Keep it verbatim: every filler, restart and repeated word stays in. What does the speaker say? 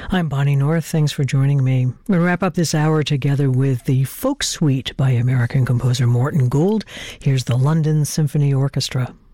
I'm Bonnie North. Thanks for joining me. We're going to wrap up this hour together with the Folk Suite by American composer Morton Gould. Here's the London Symphony Orchestra.